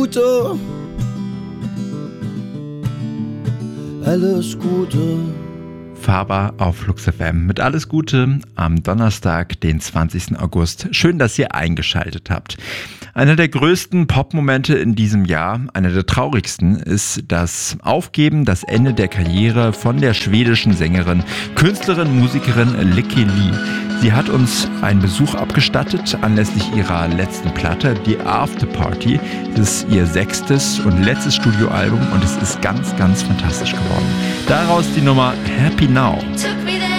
Gute. Alles Gute. Faber auf Flux FM mit Alles Gute am Donnerstag, den 20. August. Schön, dass ihr eingeschaltet habt. Einer der größten Pop-Momente in diesem Jahr, einer der traurigsten, ist das Aufgeben, das Ende der Karriere von der schwedischen Sängerin, Künstlerin, Musikerin Lykke Li. Sie hat uns einen Besuch abgestattet anlässlich ihrer letzten Platte, die After Party. Das ist ihr 6. und letztes Studioalbum und es ist ganz, ganz fantastisch geworden. Daraus die Nummer Happy Now. Took me